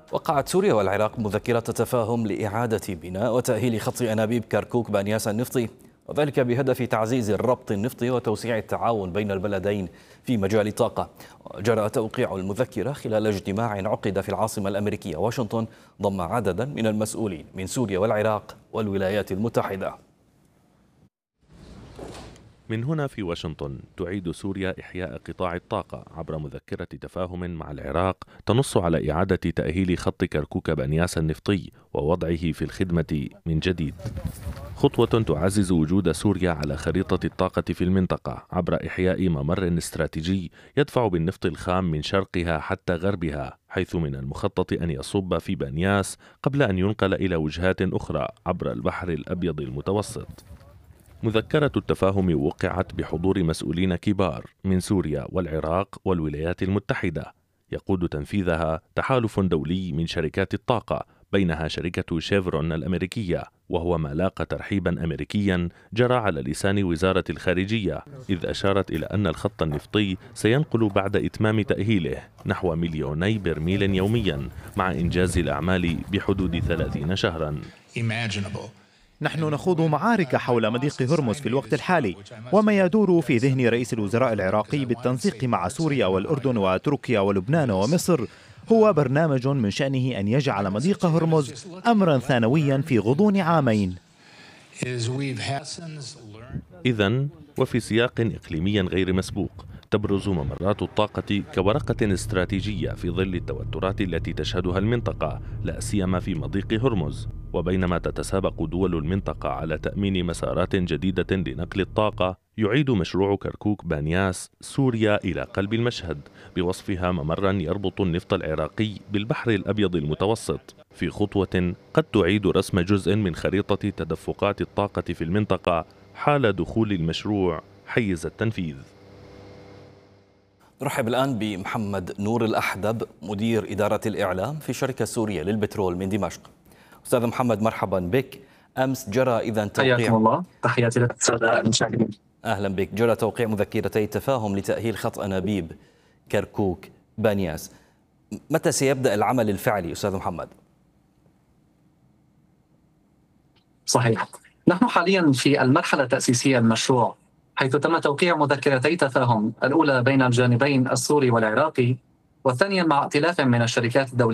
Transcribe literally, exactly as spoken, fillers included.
وقعت سوريا والعراق مذكرة تفاهم لإعادة بناء وتأهيل خط أنابيب كركوك بانياس النفطي، وذلك بهدف تعزيز الربط النفطي وتوسيع التعاون بين البلدين في مجال الطاقة. جرى توقيع المذكرة خلال اجتماع عقد في العاصمة الأمريكية واشنطن ضم عددا من المسؤولين من سوريا والعراق والولايات المتحدة. من هنا في واشنطن تعيد سوريا إحياء قطاع الطاقة عبر مذكرة تفاهم مع العراق تنص على إعادة تأهيل خط كركوك بانياس النفطي ووضعه في الخدمة من جديد، خطوة تعزز وجود سوريا على خريطة الطاقة في المنطقة عبر إحياء ممر استراتيجي يدفع بالنفط الخام من شرقها حتى غربها، حيث من المخطط أن يصب في بانياس قبل أن ينقل إلى وجهات أخرى عبر البحر الأبيض المتوسط. مذكرة التفاهم وقعت بحضور مسؤولين كبار من سوريا والعراق والولايات المتحدة، يقود تنفيذها تحالف دولي من شركات الطاقة بينها شركة شيفرون الأمريكية، وهو ما لاقى ترحيبا أمريكيا جرى على لسان وزارة الخارجية، إذ أشارت إلى أن الخط النفطي سينقل بعد إتمام تأهيله نحو مليوني برميل يوميا مع إنجاز الأعمال بحدود ثلاثين شهرا. نحن نخوض معارك حول مضيق هرمز في الوقت الحالي، وما يدور في ذهن رئيس الوزراء العراقي بالتنسيق مع سوريا والأردن وتركيا ولبنان ومصر هو برنامج من شأنه أن يجعل مضيق هرمز أمرا ثانويا في غضون عامين. إذن وفي سياق إقليمي غير مسبوق تبرز ممرات الطاقة كورقة استراتيجية في ظل التوترات التي تشهدها المنطقة، لا سيما في مضيق هرمز. وبينما تتسابق دول المنطقة على تأمين مسارات جديدة لنقل الطاقة، يعيد مشروع كركوك بانياس سوريا إلى قلب المشهد بوصفها ممرا يربط النفط العراقي بالبحر الأبيض المتوسط، في خطوة قد تعيد رسم جزء من خريطة تدفقات الطاقة في المنطقة حال دخول المشروع حيز التنفيذ. نرحب الآن بمحمد نور الأحدب مدير إدارة الإعلام في الشركة السورية للبترول من دمشق. أستاذ محمد مرحبا بك. أمس جرى إذا توقيع حياكم الله، تحياتي لك السادة المشاهدين. أهلا بك. جرى توقيع مذكرتي تفاهم لتأهيل خط أنابيب كركوك بانياس، متى سيبدأ العمل الفعلي أستاذ محمد؟ صحيح، نحن حاليا في المرحلة التأسيسية للمشروع، حيث تم توقيع مذكرتي تفاهم، الأولى بين الجانبين السوري والعراقي، والثانية مع ائتلاف من الشركات الدولية